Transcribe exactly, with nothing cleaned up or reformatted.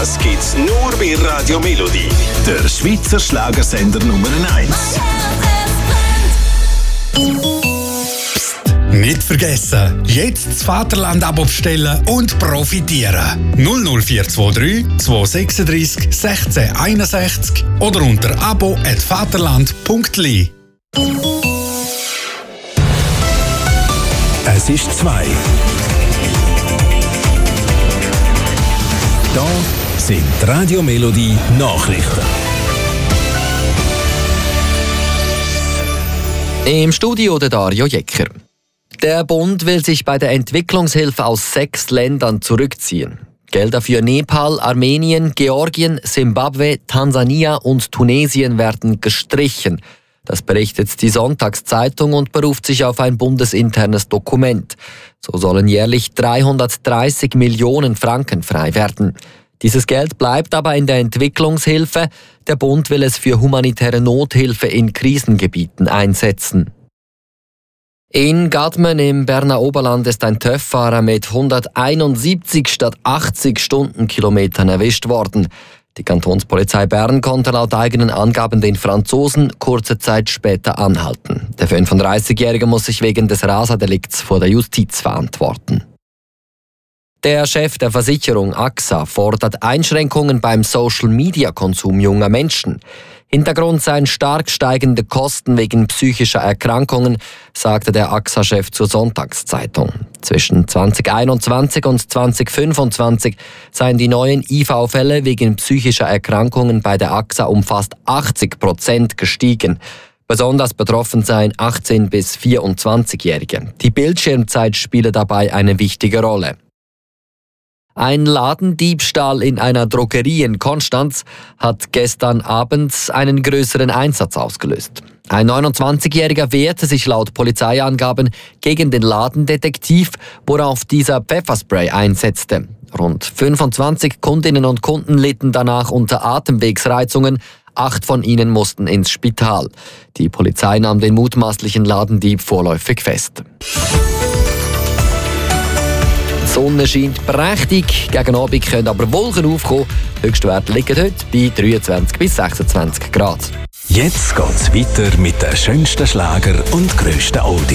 Das gibt's nur bei Radio Melodie, der Schweizer Schlagersender Nummer eins. Psst, nicht vergessen, jetzt das Vaterland-Abo bestellen und profitieren. null null vier zwei drei zwei sechs drei sechs eins eins oder unter abo at vaterland punkt l i. Es ist zwei. Da sind Radio Melodie Nachrichten. Im Studio der Dario Jecker. Der Bund will sich bei der Entwicklungshilfe aus sechs Ländern zurückziehen. Gelder für Nepal, Armenien, Georgien, Simbabwe, Tansania und Tunesien werden gestrichen. Das berichtet die Sonntagszeitung und beruft sich auf ein bundesinternes Dokument. So sollen jährlich dreihundertdreißig Millionen Franken frei werden. Dieses Geld bleibt aber in der Entwicklungshilfe. Der Bund will es für humanitäre Nothilfe in Krisengebieten einsetzen. In Gadmen im Berner Oberland ist ein TÜV-Fahrer mit hunderteinundsiebzig statt achtzig Stundenkilometern erwischt worden. Die Kantonspolizei Bern konnte laut eigenen Angaben den Franzosen kurze Zeit später anhalten. Der fünfunddreißigjährige muss sich wegen des Raserdelikts vor der Justiz verantworten. Der Chef der Versicherung A X A fordert Einschränkungen beim Social-Media-Konsum junger Menschen. Hintergrund seien stark steigende Kosten wegen psychischer Erkrankungen, sagte der A X A-Chef zur Sonntagszeitung. Zwischen zweitausendeinundzwanzig und zweitausendfünfundzwanzig seien die neuen I V-Fälle wegen psychischer Erkrankungen bei der A X A um fast achtzig Prozent gestiegen. Besonders betroffen seien achtzehn- bis vierundzwanzigjährige. Die Bildschirmzeit spiele dabei eine wichtige Rolle. Ein Ladendiebstahl in einer Drogerie in Konstanz hat gestern Abend einen größeren Einsatz ausgelöst. Ein neunundzwanzigjähriger wehrte sich laut Polizeiangaben gegen den Ladendetektiv, worauf dieser Pfefferspray einsetzte. Rund fünfundzwanzig Kundinnen und Kunden litten danach unter Atemwegsreizungen. Acht von ihnen mussten ins Spital. Die Polizei nahm den mutmaßlichen Ladendieb vorläufig fest. Die Sonne scheint prächtig, gegen Abend können aber Wolken aufkommen. Höchstwerte liegen heute bei dreiundzwanzig bis sechsundzwanzig Grad. Jetzt geht's weiter mit den schönsten Schlager und grössten Oldies.